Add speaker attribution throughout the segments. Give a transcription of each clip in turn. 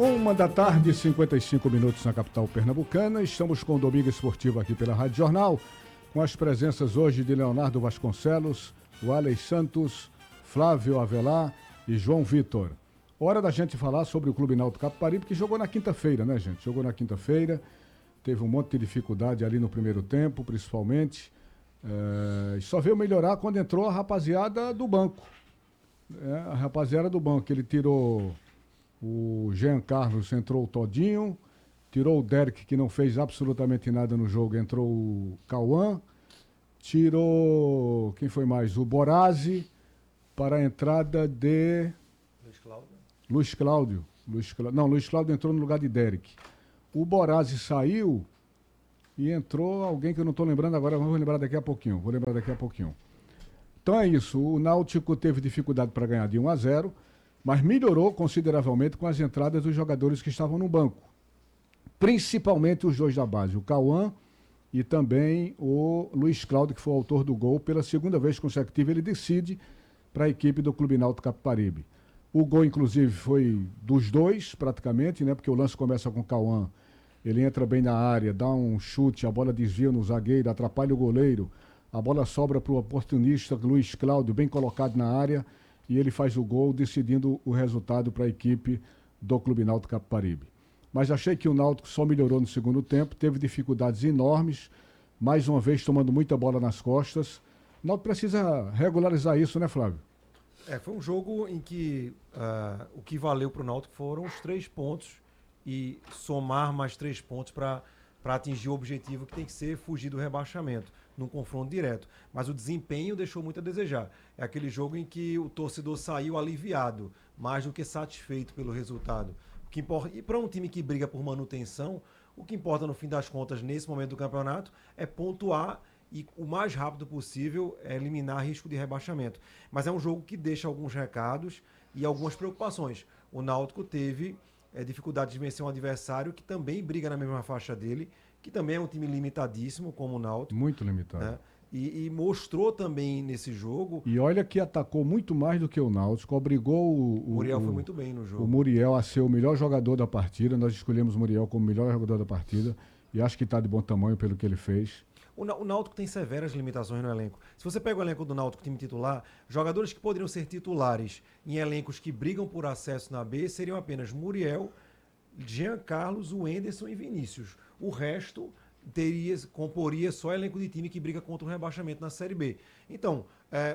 Speaker 1: 1 da tarde, 55 minutos na capital pernambucana. Estamos com o Domingo Esportivo aqui pela Rádio Jornal, com as presenças hoje de Leonardo Vasconcelos, Walley Santos, Flávio Avelar e João Vitor. Hora da gente falar sobre o Clube Náutico Capibaribe, que jogou na quinta-feira, né, gente? Jogou na quinta-feira, teve um monte de dificuldade ali no primeiro tempo, principalmente. Só veio melhorar quando entrou a rapaziada do banco. A rapaziada do banco, ele tirou o Jean Carlos, entrou o Todinho, tirou o Derek, que não fez absolutamente nada no jogo, entrou o Cauã, tirou, quem foi mais? O Borazzi, para a entrada de... Luiz Cláudio. Luiz Cláudio entrou no lugar de Derek. O Borazzi saiu e entrou alguém que eu não estou lembrando agora, vou lembrar daqui a pouquinho. Então é isso, o Náutico teve dificuldade para ganhar de 1-0, mas melhorou consideravelmente com as entradas dos jogadores que estavam no banco. Principalmente os dois da base, o Cauã e também o Luiz Cláudio, que foi o autor do gol. Pela segunda vez consecutiva, ele decide para a equipe do Clube Náutico Capibaribe. O gol, inclusive, foi dos dois, praticamente, né? Porque o lance começa com o Cauã. Ele entra bem na área, dá um chute, a bola desvia no zagueiro, atrapalha o goleiro. A bola sobra para o oportunista Luiz Cláudio, bem colocado na área, e ele faz o gol, decidindo o resultado para a equipe do Clube Náutico Capibaribe. Mas achei que o Náutico só melhorou no segundo tempo, teve dificuldades enormes, mais uma vez tomando muita bola nas costas. O Náutico precisa regularizar isso, né, Flávio?
Speaker 2: Foi um jogo em que o que valeu para o Náutico foram os 3 pontos e somar mais 3 pontos para atingir o objetivo que tem que ser fugir do rebaixamento, num confronto direto. Mas o desempenho deixou muito a desejar. É aquele jogo em que o torcedor saiu aliviado, mais do que satisfeito pelo resultado. O que importa, e para um time que briga por manutenção, o que importa no fim das contas, nesse momento do campeonato, é pontuar e o mais rápido possível é eliminar risco de rebaixamento. Mas é um jogo que deixa alguns recados e algumas preocupações. O Náutico teve dificuldade de vencer um adversário que também briga na mesma faixa dele, que também é um time limitadíssimo, como o Náutico.
Speaker 1: Muito limitado.
Speaker 2: Né? E mostrou também nesse jogo...
Speaker 1: E olha que atacou muito mais do que o Náutico, obrigou
Speaker 2: o Muriel foi muito bem no jogo.
Speaker 1: O Muriel a ser o melhor jogador da partida. Nós escolhemos o Muriel como o melhor jogador da partida e acho que está de bom tamanho pelo que ele fez.
Speaker 2: O Náutico tem severas limitações no elenco. Se você pega o elenco do Náutico, time titular, jogadores que poderiam ser titulares em elencos que brigam por acesso na B seriam apenas Muriel, Jean Carlos, Wenderson e Vinícius. O resto comporia só elenco de time que briga contra o rebaixamento na Série B. Então,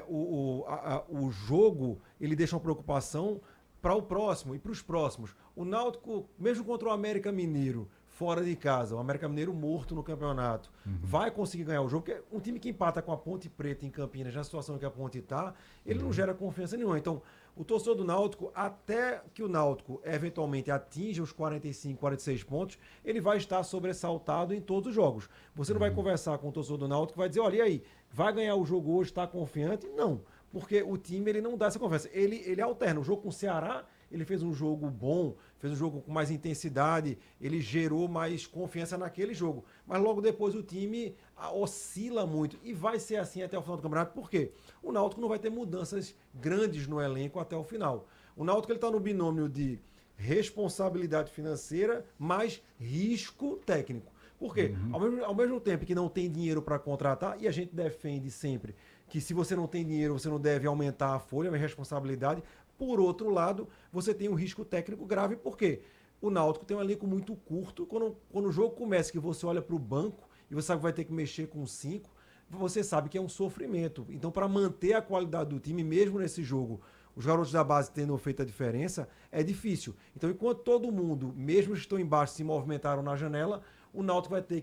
Speaker 2: o jogo ele deixa uma preocupação para o próximo e para os próximos. O Náutico, mesmo contra o América Mineiro, fora de casa, o América Mineiro morto no campeonato, vai conseguir ganhar o jogo, porque um time que empata com a Ponte Preta em Campinas, na situação em que a Ponte está, ele não gera confiança nenhuma. Então, o torcedor do Náutico, até que o Náutico eventualmente atinja os 45, 46 pontos, ele vai estar sobressaltado em todos os jogos. Você não vai conversar com o torcedor do Náutico e vai dizer, olha, e aí, vai ganhar o jogo hoje, está confiante? Não, porque o time ele não dá essa confiança. Ele alterna. O jogo com o Ceará, ele fez um jogo bom, fez um jogo com mais intensidade, ele gerou mais confiança naquele jogo. Mas logo depois o time oscila muito e vai ser assim até o final do campeonato. Por quê? O Náutico não vai ter mudanças grandes no elenco até o final. O Náutico está no binômio de responsabilidade financeira mais risco técnico. Por quê? Ao mesmo tempo que não tem dinheiro para contratar, e a gente defende sempre que se você não tem dinheiro, você não deve aumentar a folha, a responsabilidade. Por outro lado, você tem um risco técnico grave, porque o Náutico tem um elenco muito curto. Quando o jogo começa, que você olha para o banco e você sabe que vai ter que mexer com 5, você sabe que é um sofrimento. Então, para manter a qualidade do time, mesmo nesse jogo, os garotos da base tendo feito a diferença, é difícil. Então, enquanto todo mundo, mesmo os que estão embaixo, se movimentaram na janela, o Náutico vai ter